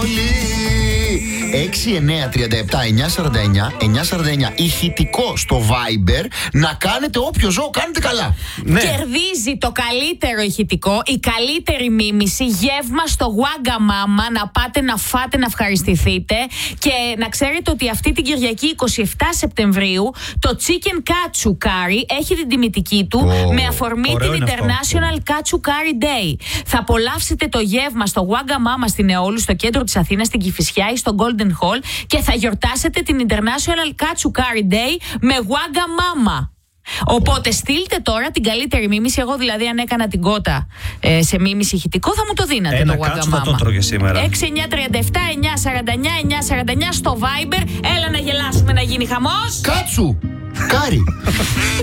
όλοι. 6-9-37-949 ηχητικό στο Viber να κάνετε όποιο ζώο κάνετε καλά. Ναι. Κερδίζει το καλύτερο ηχητικό, η καλύτερη μίμηση, γεύμα στο Wagga Mama. Να πάτε να φάτε, να ευχαριστηθείτε. Και να ξέρετε ότι αυτή την Κυριακή 27 Σεπτεμβρίου το Chicken Katsu Curry έχει την τιμητική του με αφορμή ωραίο την είναι International Katsu Curry Day. Θα απολαύσετε το γεύμα στο Wagga Mama στην Εόλου, στο κέντρο της Αθήνας, στην Κηφισιά ή στο Golden Hall, και θα γιορτάσετε την International Katsu Curry Day με Wagga Mama. Οπότε στείλτε τώρα την καλύτερη μίμηση. Εγώ δηλαδή, αν έκανα την κότα σε μίμηση ηχητικό, θα μου το δίνατε Ένα το Wagga κάτσο θα το Mama. τρώγε σήμερα. 6-9-37-949 στο Viber. Έλα να γελάσουμε, να γίνει χαμός. Κάτσου! Κάρι!